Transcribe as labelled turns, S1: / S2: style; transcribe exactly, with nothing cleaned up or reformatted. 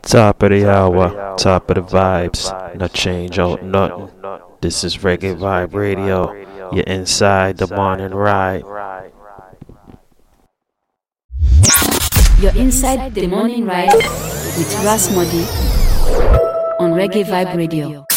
S1: Top of the hour, top of the vibes, no change out nothing. This is Reggae Vibe Radio. You're inside the morning ride.
S2: You're inside the morning ride with Ras Modi on Reggae Vibe Radio.